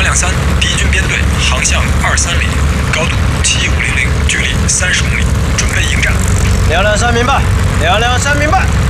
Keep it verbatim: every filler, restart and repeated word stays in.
两三，敌军编队航向二三零，高度七五零零，距离三十公里，准备迎战。 两两三明白，两两三明白。